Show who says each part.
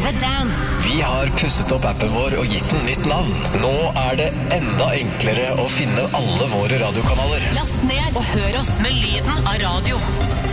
Speaker 1: TV Dance.
Speaker 2: Vi har pustet opp appen vår og gitt den nytt navn. Nå det enda enklere å finne alle våre radiokanaler.
Speaker 1: Last ned og hør oss med lyden av radio.